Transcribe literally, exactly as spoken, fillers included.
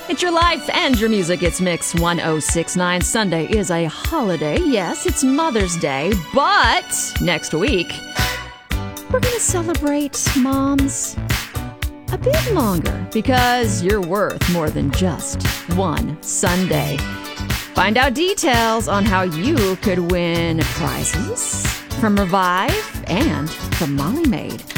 It's your life and your music. It's Mix ten sixty-nine. Sunday is a holiday. Yes, it's Mother's Day, but next week, we're going to celebrate moms a bit longer because you're worth more than just one Sunday. Find out details on how you could win prizes from Revive and from Molly Maid